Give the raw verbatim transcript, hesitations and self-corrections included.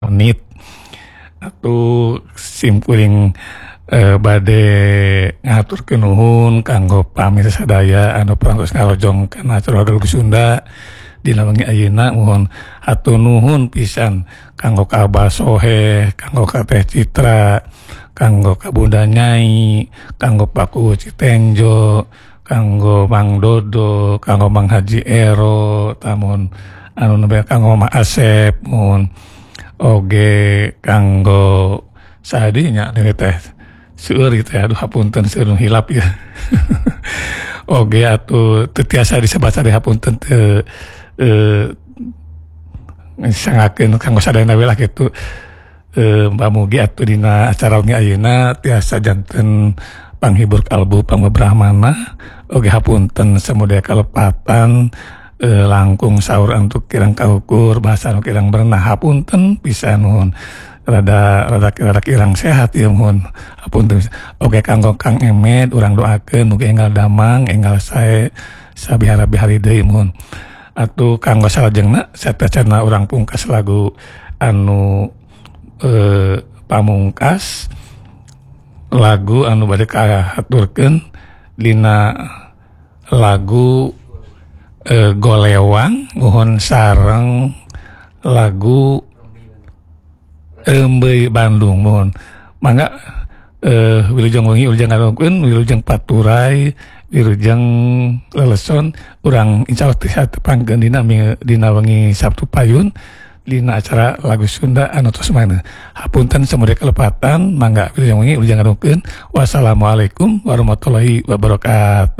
menit atuh simkuring eh, bade ngaturkeun nuhun kanggo pamirsa sadaya anu parantos ngarojong kana acara Lagu Sunda dina wengi ayeuna mohon hatur nuhun pisan kanggo ka Abah Sohe, kanggo ka Teh Citra, kanggo ka Bunda Nyai, kanggo Pak Kuwu Citenjo, kanggo Mang Dodo, kanggo Mang Haji Ero, tamun anu nembe kanggo Mang Asep, mun oge kanggo sadinya deui teh seueur teh aduh hapunten seueur hilap ya. Oge atuh teu tiasa disebat sadaya hapunten teu eh sangakeun kanggo sadayana we lah kitu. Eh Mbak Mugi atuh dina acara wengi ayeuna tiasa janten panghibur kalbu pangbebrahmana oge hapunten samudaya kalepatan eh, langkung saur untuk kirang kaukur bahasa anu kirang berenah hapunten pisan nuhun rada rada rada kirang sehat ya mohon hapunten oge kanggo Kang Emet urang doakeun mugi enggal damang enggal sae sabihara-bihari deui mohon atuh kanggo salajengna satecenna urang pungkas lagu anu eh, pamungkas lagu anu bade kahaturkeun dina lagu eh, Golewang mohon sareng lagu Embei Bandung mohon mangga eh, wilujeng wengi wilujeng ngarongkeun wilujeng paturai wilujeng leleson urang insyaallah teu tepangkeun dina dina wengi Sabtu Payun dina acara Lagu Sunda anu tos mana hapunten samudaya kalepatan mangga wilujeng wengi wilujeng ngarongkeun wassalamualaikum warahmatullahi wabarakatuh.